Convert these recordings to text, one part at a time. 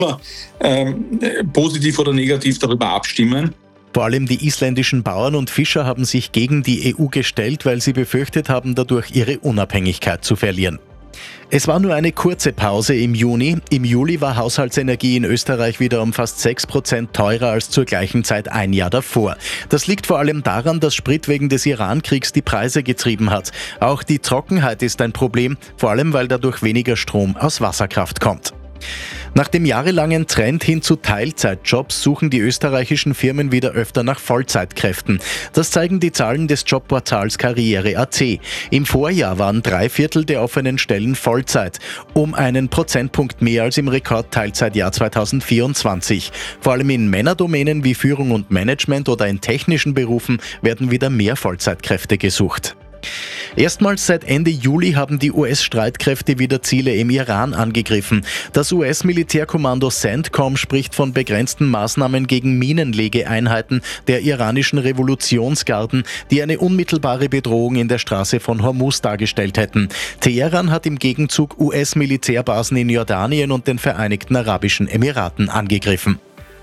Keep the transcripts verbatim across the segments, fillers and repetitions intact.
ähm, positiv oder negativ darüber abstimmen. Vor allem die isländischen Bauern und Fischer haben sich gegen die E U gestellt, weil sie befürchtet haben, dadurch ihre Unabhängigkeit zu verlieren. Es war nur eine kurze Pause im Juni. Im Juli war Haushaltsenergie in Österreich wieder um fast sechs Prozent teurer als zur gleichen Zeit ein Jahr davor. Das liegt vor allem daran, dass Sprit wegen des Iran-Kriegs die Preise getrieben hat. Auch die Trockenheit ist ein Problem, vor allem weil dadurch weniger Strom aus Wasserkraft kommt. Nach dem jahrelangen Trend hin zu Teilzeitjobs suchen die österreichischen Firmen wieder öfter nach Vollzeitkräften. Das zeigen die Zahlen des Jobportals Karriere Punkt a t. Im Vorjahr waren drei Viertel der offenen Stellen Vollzeit, um einen Prozentpunkt mehr als im Rekord-Teilzeitjahr zweitausendvierundzwanzig. Vor allem in Männerdomänen wie Führung und Management oder in technischen Berufen werden wieder mehr Vollzeitkräfte gesucht. Erstmals seit Ende Juli haben die U S-Streitkräfte wieder Ziele im Iran angegriffen. Das U S-Militärkommando CENTCOM spricht von begrenzten Maßnahmen gegen Minenlegeeinheiten der iranischen Revolutionsgarden, die eine unmittelbare Bedrohung in der Straße von Hormuz dargestellt hätten. Teheran hat im Gegenzug U S-Militärbasen in Jordanien und den Vereinigten Arabischen Emiraten angegriffen.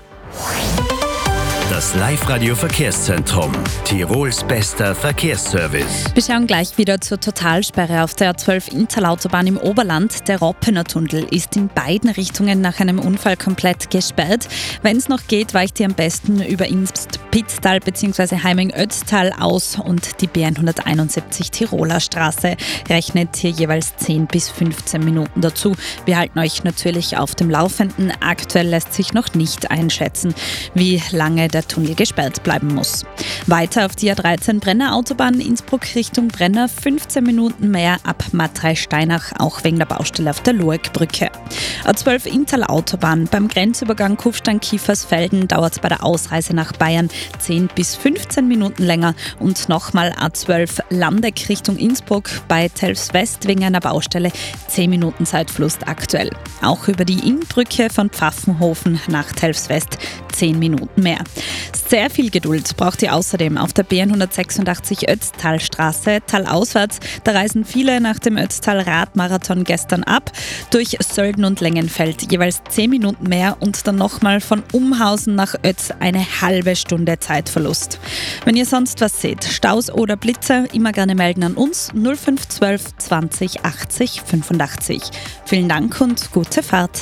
Das Live-Radio-Verkehrszentrum. Tirols bester Verkehrsservice. Wir schauen gleich wieder zur Totalsperre auf der A zwölf Inntalautobahn im Oberland. Der Roppener Tunnel ist in beiden Richtungen nach einem Unfall komplett gesperrt. Wenn es noch geht, weicht ihr am besten über Imst-Pitztal bzw. Heiming-Ötztal aus und die B hunderteinundsiebzig Tiroler Straße rechnet hier jeweils zehn bis fünfzehn Minuten dazu. Wir halten euch natürlich auf dem Laufenden. Aktuell lässt sich noch nicht einschätzen, wie lange der Tunnel gesperrt bleiben muss. Weiter auf die A dreizehn Brenner Autobahn Innsbruck Richtung Brenner, fünfzehn Minuten mehr ab Matrei-Steinach, auch wegen der Baustelle auf der Loegbrücke. A zwölf Inntal Autobahn beim Grenzübergang Kufstein-Kiefersfelden dauert es bei der Ausreise nach Bayern zehn bis fünfzehn Minuten länger und nochmal A zwölf Landeck Richtung Innsbruck bei Telfs West wegen einer Baustelle zehn Minuten Zeitverlust aktuell. Auch über die Innbrücke von Pfaffenhofen nach Telfs West zehn Minuten mehr. Sehr viel Geduld braucht ihr außerdem auf der B hundertsechsundachtzig Ötztalstraße, talauswärts. Da reisen viele nach dem Ötztal-Radmarathon gestern ab. Durch Sölden und Lengenfeld jeweils zehn Minuten mehr und dann nochmal von Umhausen nach Ötz eine halbe Stunde Zeitverlust. Wenn ihr sonst was seht, Staus oder Blitze, immer gerne melden an uns null fünf zwölf zwanzig achtzig fünfundachtzig. Vielen Dank und gute Fahrt.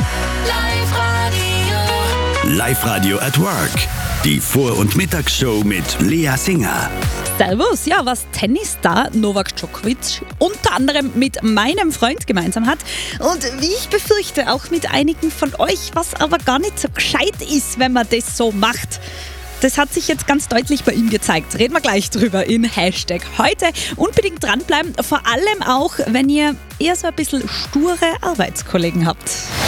Live-Radio at Work. Die Vor- und Mittagsshow mit Lea Singer. Servus, ja, was Tennisstar Novak Djokovic unter anderem mit meinem Freund gemeinsam hat und wie ich befürchte auch mit einigen von euch, was aber gar nicht so gescheit ist, wenn man das so macht. Das hat sich jetzt ganz deutlich bei ihm gezeigt. Reden wir gleich drüber in Hashtag heute. Unbedingt dranbleiben, vor allem auch, wenn ihr eher so ein bisschen sture Arbeitskollegen habt.